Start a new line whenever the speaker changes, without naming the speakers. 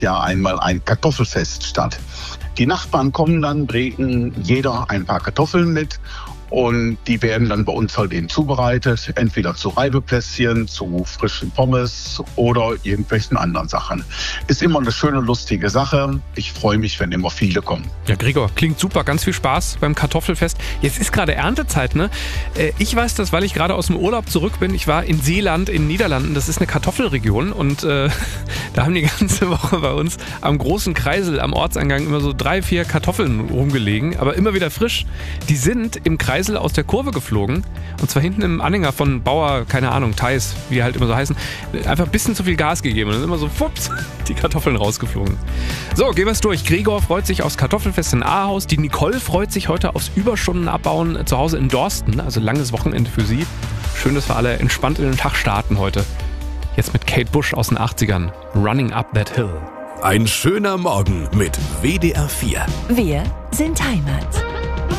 Jahr einmal ein Kartoffelfest statt. Die Nachbarn kommen dann, bringen jeder ein paar Kartoffeln mit. Und die werden dann bei uns halt eben zubereitet, entweder zu Reibeplätzchen, zu frischen Pommes oder irgendwelchen anderen Sachen. Ist immer eine schöne, lustige Sache. Ich freue mich, wenn immer viele kommen.
Ja, Gregor, klingt super. Ganz viel Spaß beim Kartoffelfest. Jetzt ist gerade Erntezeit, ne? Ich weiß das, weil ich gerade aus dem Urlaub zurück bin. Ich war in Zeeland, in den Niederlanden. Das ist eine Kartoffelregion. Und da haben die ganze Woche bei uns am großen Kreisel am Ortseingang immer so 3-4 Kartoffeln rumgelegen. Aber immer wieder frisch. Die sind im Kreisel aus der Kurve geflogen. Und zwar hinten im Anhänger von Bauer, keine Ahnung, Theis, wie die halt immer so heißen. Einfach ein bisschen zu viel Gas gegeben. Und dann sind immer so, fups, die Kartoffeln rausgeflogen. So, gehen wir es durch. Gregor freut sich aufs Kartoffelfest in Ahaus. Die Nicole freut sich heute aufs Überstunden abbauen zu Hause in Dorsten. Also langes Wochenende für sie. Schön, dass wir alle entspannt in den Tag starten heute. Jetzt mit Kate Bush aus den 80ern. Running Up That Hill.
Ein schöner Morgen mit WDR 4.
Wir sind Heimat.